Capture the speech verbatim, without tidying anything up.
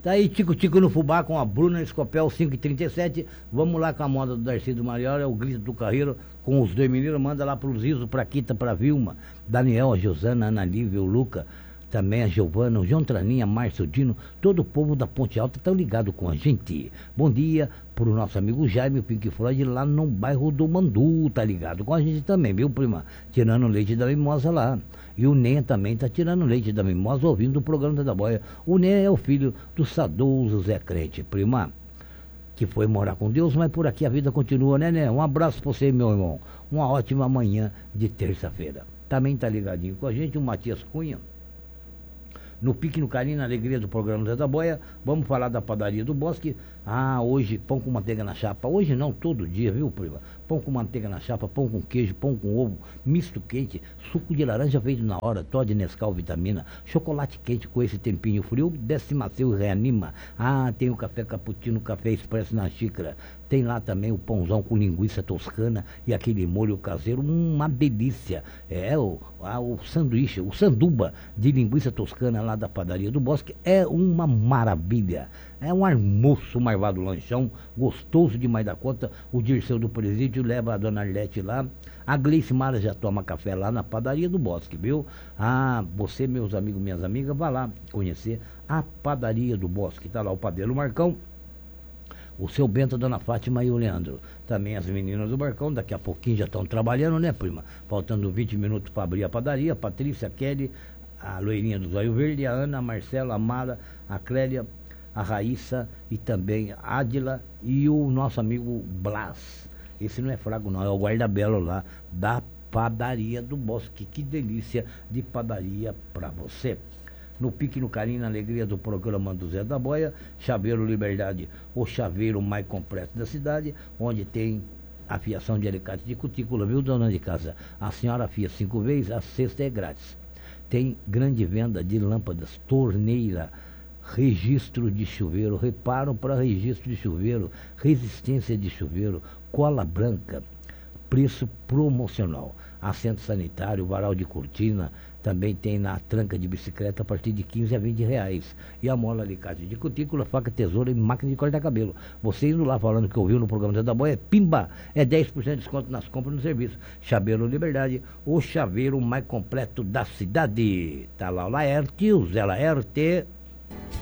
Tá aí, Tico-Tico no Fubá com a Bruna Escopel cinco e trinta e sete. Vamos lá com a moda do Darcy do Mariola, é o grito do Carreiro com os dois meninos. Manda lá pro Zizo, pra Quita, pra Vilma, Daniel, a Josana, a Ana Lívia, o Luca, também a Giovana, o João Traninha, Márcio Dino, todo o povo da Ponte Alta tá ligado com a gente. Bom dia pro nosso amigo Jaime, o Pink Floyd, lá no bairro do Mandu, tá ligado com a gente também, viu, prima? Tirando leite da mimosa lá. E o Nen também tá tirando leite da mimosa, ouvindo o programa da Boia. O Nen é o filho do saudoso Zé Crente, prima, que foi morar com Deus, mas por aqui a vida continua, né, né? Um abraço pra você, meu irmão. Uma ótima manhã de terça-feira. Também tá ligadinho com a gente o Matias Cunha, no pique, no carinho, na alegria do programa Zé da Boia. Vamos falar da padaria do Bosque. Ah, hoje pão com manteiga na chapa. Hoje não, todo dia, viu, prima? Pão com manteiga na chapa, pão com queijo, pão com ovo, misto quente, suco de laranja feito na hora, Toddy Nescau vitamina, chocolate quente com esse tempinho frio, desce macio e reanima. Ah, tem o café cappuccino, café expresso na xícara. Tem lá também o pãozão com linguiça toscana e aquele molho caseiro, uma delícia. É o, ah, o sanduíche, o sanduba de linguiça toscana lá da padaria do Bosque é uma maravilha. É um almoço marvado lanchão, gostoso demais da conta. O Dirceu do Presídio leva a dona Arlete lá. A Gleice Mara já toma café lá na padaria do Bosque, viu? Ah, você, meus amigos, minhas amigas, vá lá conhecer a padaria do Bosque. Tá lá o padeiro Marcão, o seu Bento, a dona Fátima e o Leandro. Também as meninas do Barcão, daqui a pouquinho já estão trabalhando, né, prima? Faltando vinte minutos para abrir a padaria. A Patrícia, a Kelly, a loirinha do Zóio Verde, a Ana, a Marcela, a Mara, a Clélia, a Raíssa e também a Ádila e o nosso amigo Blas. Esse não é fraco não, é o guarda-belo lá da padaria do Bosque. Que delícia de padaria para você. No pique, no carinho, na alegria do programa do Zé da Boia, Chaveiro Liberdade, o chaveiro mais completo da cidade, onde tem a fiação de alicate de cutícula, viu, dona de casa? A senhora afia cinco vezes, a sexta é grátis. Tem grande venda de lâmpadas, torneira, registro de chuveiro, reparo para registro de chuveiro, resistência de chuveiro, cola branca, preço promocional. Assento sanitário, varal de cortina, também tem na tranca de bicicleta a partir de quinze a vinte reais. E a mola alicate de cutícula, faca, tesoura e máquina de cortar cabelo. Você indo lá falando que ouviu no programa Zé da Boia, é pimba! É dez por cento de desconto nas compras no serviço. Chaveiro Liberdade, o chaveiro mais completo da cidade. Tá lá o Laerte, o Zé Laerte.